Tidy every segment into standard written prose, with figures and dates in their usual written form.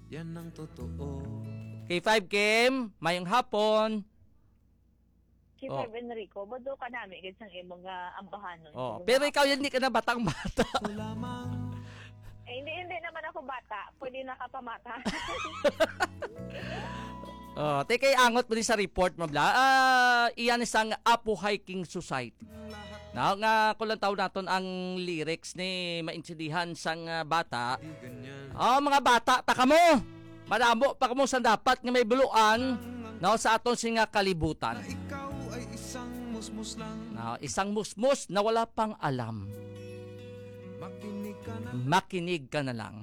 Yan ang totoo. K5 Kim, mayong hapon. K5 Enrico, bodo ka namin isang imong ambahanon. Pero ikaw yan, hindi ka na batang-bata. Hindi naman ako bata. Pwede nakapamata. Kay angot mo din sa report mo bla. Iyan isang Apo Hiking Society. Nga kulang taon naton ang lyrics ni maintindihan sang bata. Mga bata, taka mo. Madamo pa mo sa dapat nga may buluan sa aton singa kalibutan. Ikaw ay isang musmus lang. Isang musmus na wala pang alam. Makinig ka na lang.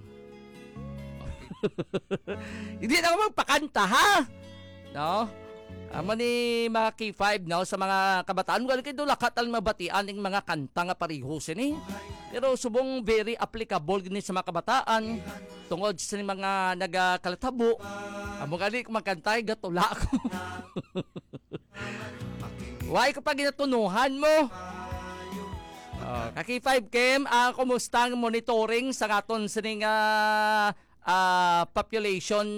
Hindi na ako magpakanta, ha? No? Amo ni mga K5 sa mga kabataan mo kay dulakat ang mabatian ng mga kanta nga parihusin Pero subong very applicable gini sa mga kabataan tungod sa mga nagakalatabo. Amo gali kung magkantay gatula ako. Why ko pa ginatunuhan mo? K5 Kim, kumusta ang monitoring sa aton sining population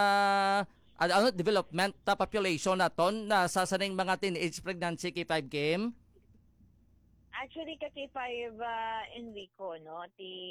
development population naton na sa saning mga teenage pregnancy K5 Kim? Actually, K5 Enrico, no?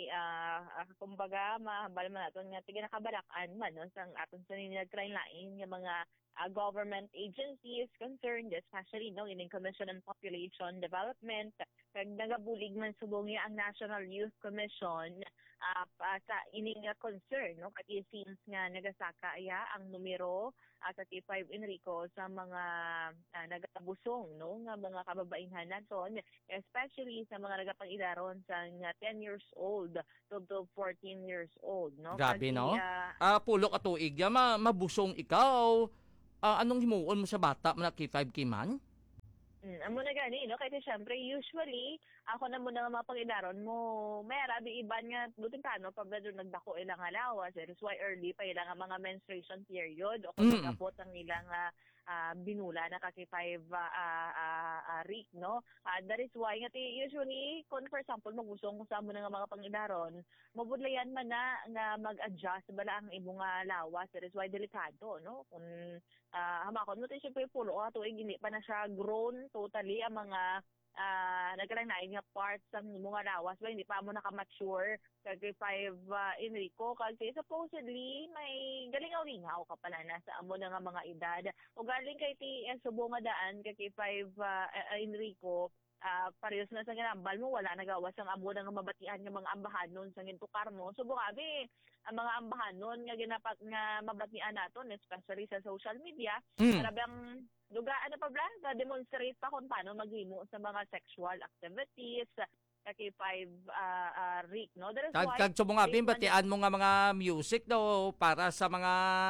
Kumbaga, mahambal man natin nga tiga nakabalakan man, no? Sang aton sa nagtrain-lain yung mga government agencies concerned, especially no in Commission on Population Development, kag nagabulig man subong ang National Youth Commission sa ining concern no kay since nga nagasaka ang numero sa K5 Enrico sa mga nagatabusong no nga mga kababainhan naton, especially sa mga nagapang-idaron sa 10 years old to 14 years old no. Grabe no. Pulo ka tuig mabusong ikaw. Anong himuon mo sa bata mo na K5 man? Amo na gani, no? Kasi syempre, usually, ako na muna mga pang-ilaron mo, may arabi iban nga, buting tano, pabado nagdako ilang alawas. That's why early pa ilang mga menstruation period, o kung nagkapot ang ilang binula na kaki-5 Rick, no? That is why, nga usually, kung for example, magusong kung saan mo na nga mga pang-ilaron, mabudlayan man na nga mag-adjust bala ang imong lawas. That is why delikado, no? Kung hamakon mo, syempre, pulo ka tuig, hindi pa na siya grown totally ang mga nagkalain nga parts ng mga lawas ba hindi pa mo nakamature kay 5 Enrico kasi supposedly may galingaw-lingaw ka pala na sa amo na nga mga edad o galing kay Subo nga daan kay 5 Enrico parehas na sa ginambal mo wala nagawas ang amo nga mabatian nga mga ambahanon sa gintukar mo so bukabi ang mga ambahanon nga ginapat nga mabatian naton especially sa social media parang lugar ano pa bla demonstrate pa kung paano maghimo sa mga sexual activities kay 5 Rick no that's why kag subong abin batian mo nga mga music daw para sa mga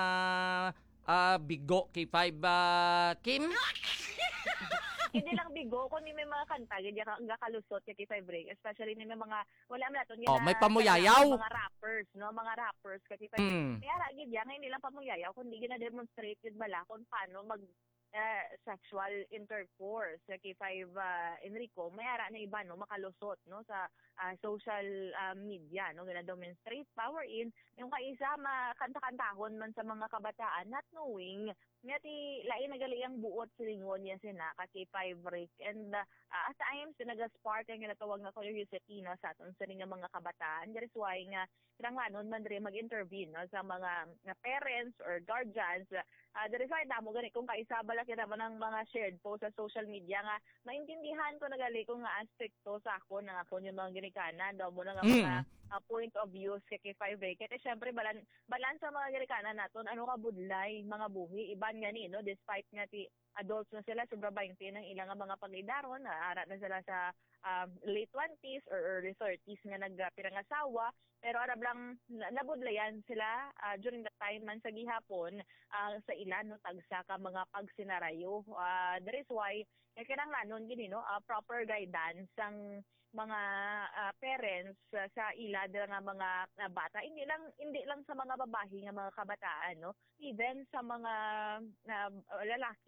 bigo kay 5 Kim. Hindi lang bigo kundi may mga kanta gid nga kalusot kay 5 Rick especially ni may mga wala man naton may pamuyayaw mga rappers no mga rappers kay 5 Rick kaya ra gid yang hindi lang pamuyayaw kundi gina demonstrate gid bala kung paano mag sexual intercourse kay 5 Enrico may ara na iba no makalusot no sa social media no gina-demonstrate power in yung kaisa makanta-kantahon man sa mga kabataan not knowing nga ti lain nagali ang buot silingon niya sina kay 5 Rick and at times naga-spark ang ginatawag na curiosity no sa aton sa mga kabataan that is why nga kinahanglan man diri mag-intervene no sa mga parents or guardians that is why damo gani kung kaisa bala naman ang mga shared post sa social media nga maintindihan ko nagali kung nga aspekto sa ako ng ako yung mga ginikana daw mo na nga mga point of views kay 5 Rick kasi syempre balan sa mga ginikana naton ano ka budlay mga buhi iban gani no despite nga ti adults na sila sobra 20 ng ilang mga pag-idaron ara na sila sa late 20s or early 30s nga nagpirangasawa pero arab lang nabudlayan sila during the time man sa gihapon sa ilan no tagsa ka mga pagsinarayo that is why kinahanglan gini no proper guidance ang mga parents sa ila nga mga bata hindi lang sa mga babae nga mga kabataan no even sa mga lalaki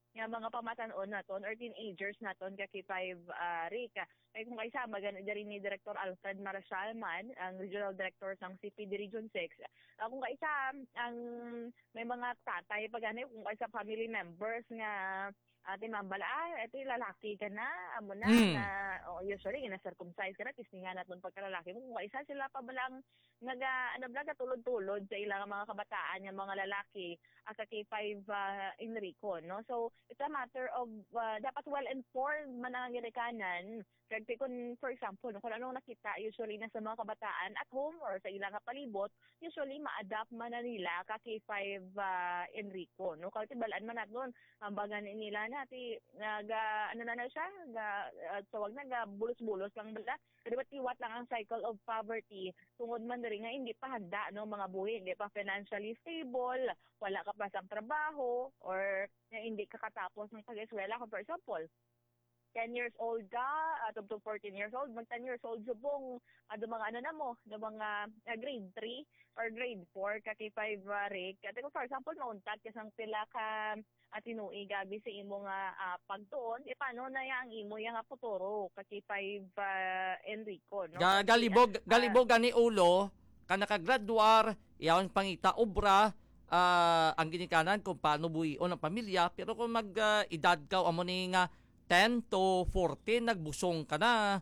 nga mga pamatanon naton or teenagers naton kay 5 Rick. Kay kung kaisa maganda rin ni Director Alfred Marashal man, ang Regional Director ng CPD Region 6. Kung kaisa ang may mga tatay pagani kung kaisa family members nga ate mambala ito lalaki ka na amo na na usually ina-circumcise ka na tisningan naton pagkalalaki mo kung isa sila pa balang tulod-tulod sa ilang mga kabataan nga mga lalaki sa K5 Enrico no. So it's a matter of dapat well informed man ang ginikanan kag kung for example no, kung anong nakita usually na sa mga kabataan at home or sa ilang palibot usually ma-adapt man na nila ka K5 Enrico no. Kasi balaan man naton ang bagan nila nati naga ano na siya tawag na bulos-bulos lang bala tiwat lang ang cycle of poverty tungod man diri nga hindi pa handa no mga buhi hindi pa financially stable wala ka pa sa trabaho or hindi ka katapos ng pag-eskwela kung for example 10 years old ka up to 14 years old mag 10 years old subong mga ano na mo na mga grade 3 or grade 4 ka kay 5 Rick at kung for example mauntat kasang pila ka tinuig gabi sa imo nga pagtuon paano na yang imo yang futuro ka kay 5 Enrico no galibog gani ulo ka nakagraduar iyawan pangita obra ang ginikanan kung paano buhion ang pamilya pero kung mag-edad ka amo ni nga 10 to 14 nagbusong ka na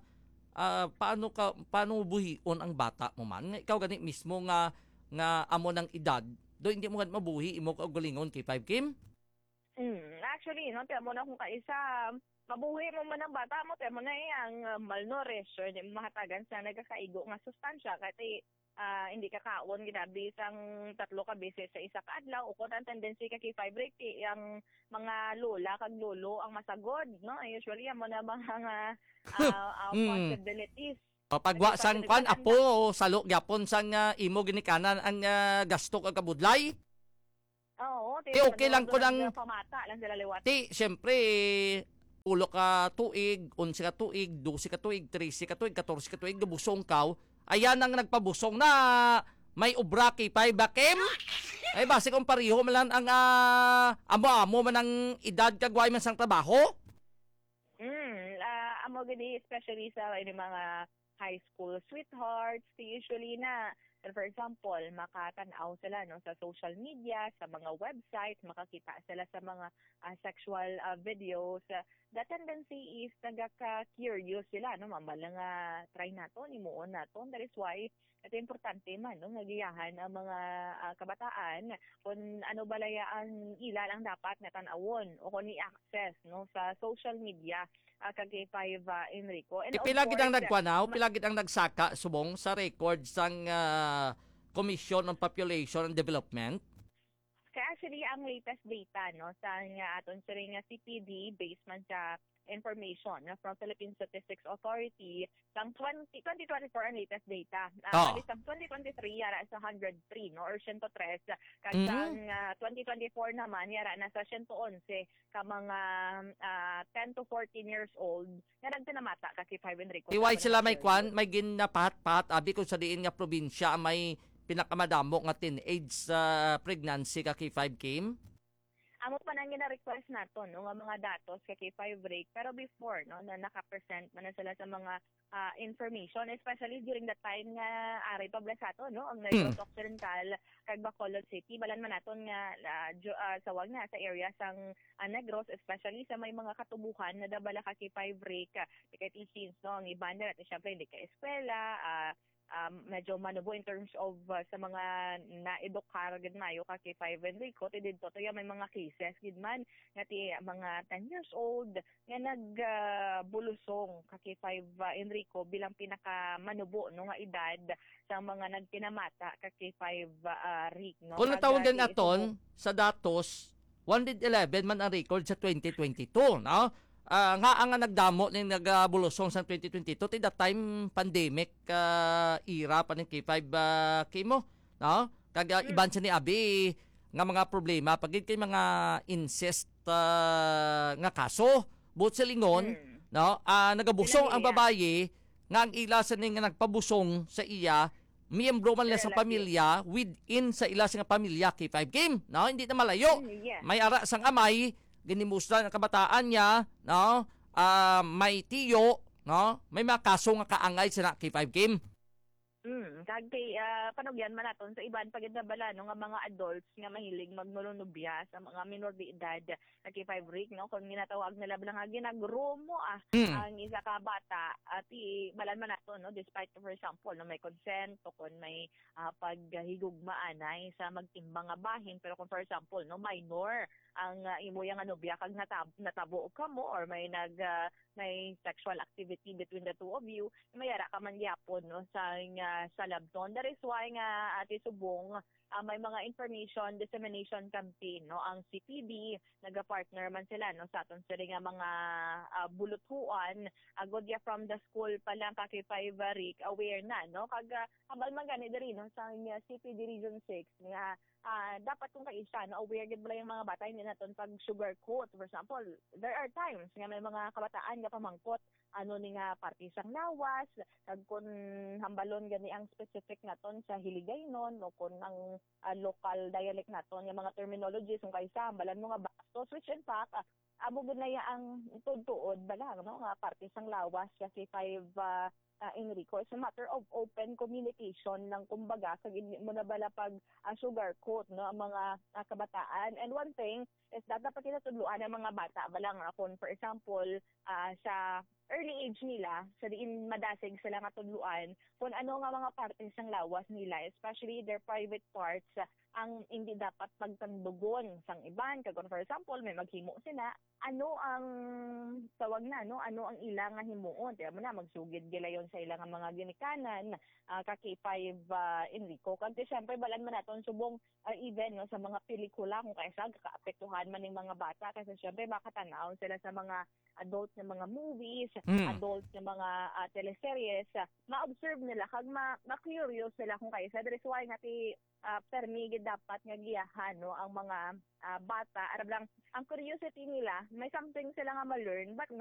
paano buhion ang bata mo man ikaw gani mismo nga amo ng edad do hindi mo mabuhi imo ka gulingon kay 5 Kim. Actually no tiyan mo na kung kaisa mabuhi mo man ang bata mo tiyan mo na ang malnutrition yung mahatagan sa nagakaigo nga sustansya kasi hindi ka kaon ginabi isang 3 ka beses sa isa ka adlaw o kung ang tendency ka kay 5 Rick ang mga lola kag lolo ang masagod no usually mo na mga possibilities pagwasan kwan apo salo gyapon sang imo ginikanan ang gasto kag kabudlay. Oo, okay lang ko lang pamata lang sila liwat. Syempre ulo ka tuig, 11 ka tuig, 12 ka tuig, 13 ka tuig, 14 ka tuig, busong kaw. Ayan ang nagpabusong na may obra kay 5 Kim. Ay base kung pariho man lang ang amo man ang edad kagway man sang trabaho. Amo gani especially sa mga high school sweethearts usually na for example makatanaw sila no sa social media sa mga websites makakita sila sa mga sexual videos the tendency is nagaka-curious sila no mamala nga try naton imuon naton that is why ito importante man no nagiyahan ang mga kabataan kung ano balaya ang ila lang dapat na tan-awon o kung i-access no sa social media kag 5 Enrico. And pila gid ang nagkwanaw, pila gid ang nagsaka subong sa records sang Commission on Population and Development. Kaya actually ang latest data no sa aton sa nga CPD based man sa information from Philippine Statistics Authority sang 2024 ang latest data. Sa 2023 yara sa 103 no or 103 kag sang 2024 naman yara na sa 111 ka mga 10 to 14 years old nga nagtinamata ka kay 5 Enrico. Iway sila may kwan, may ginapahat-pahat abi kung sa diin nga probinsya may pinakamadamo nga teenage pregnancy ka kay 5 Kim. Amo pa nang gina-request nato no nga mga datos kay 5 Rick pero before no na naka-present man na sila sa mga information especially during the time nga ari pa blasato no ang Negros Occidental kag Bacolod City balan man naton nga sawag na sa area sang Negros especially sa may mga katubuhan na dabala ka kay 5 Rick kay teens no ang iban na syempre hindi ka eskwela medyo manubo in terms of sa mga na-edukar gid mayo ka kay 5 Enrico didto to may mga cases gid man nga mga 10 years old nga nagbulusong ka kay 5 Enrico bilang pinaka manubo no nga edad sa mga nagtinamata ka kay 5 Rick no. Kung natawagan aton sa datos 111 man ang record sa 2022 no. Nga ang nagdamo ning nagabulusong sa 2022 ti that time pandemic era pa ning K5 Kimo no kag iban sa ni abi nga mga problema pagid kay mga incest nga kaso but sa lingon no nagabusong ang babaye nga ang ila sa ning nagpabusong sa iya miyembro man lang sa pamilya within sa ila sa pamilya K5 Kim no hindi na malayo may ara sang amay ginimusta ng kabataan niya, no? May tiyo, no? May mga kaso nga kaangay sa K5 Kim. Kag kay panugyan man naton sa iban pagid na bala no nga mga adults nga mahilig magnolonobya sa mga minor de edad na K5 rig no kung ginatawag nila lang nga ginagrumo ang isa ka bata at balan man naton no despite for example no may consent o kung may paghigugmaan ay sa magtimbang nga bahin pero kung for example no minor ang imuyang nobya kag natabo ka mo or may may sexual activity between the two of you mayara ka man gyapon no sa labton. That is why nga Ate Subong may mga information dissemination campaign no ang CPD naga-partner man sila no sa aton sila nga mga buluthuan agod ya from the school pa lang ka K5 Rick aware na no kag ambal man gani diri no sa CPD Region 6 nga dapat kung kaisa no aware gid bala yung mga bata hindi naton pag sugarcoat for example there are times nga may mga kabataan nga pamangkot ano ni nga partisang lawas kag kun hambalon gani ang specific naton sa Hiligaynon o kun ang local dialect naton yung mga terminologies kung kaisa hambalan mo nga bastos which in fact amo gud na ang tuod bala no nga partisang lawas kasi 5 Enrico, it's a matter of open communication ng kumbaga kag hindi mo na bala pag sugarcoat no ang mga kabataan. And one thing is that dapat tinatudluan ang mga bata bala nga kung for example sa early age nila sa diin madasig sila nga tudluan kung ano nga mga partes ng lawas nila especially their private parts ang hindi dapat pagtandugon sang iban kag for example may maghimo sila ano ang tawag na no ano ang ilang nga himuon tiya mo na magsugid gilayon sa ilang mga ginikanan ka K5 Enrico kag syempre balan man naton subong even no sa mga pelikula kung kaysa kaapektuhan man ning mga bata kasi syempre makatanaw sila sa mga adult na mga movies adult na mga teleseries ma-observe nila kag ma-curious sila kung kaysa there is why nga permi dapat nga giyahan no ang mga bata arab lang ang curiosity nila may something sila nga ma-learn but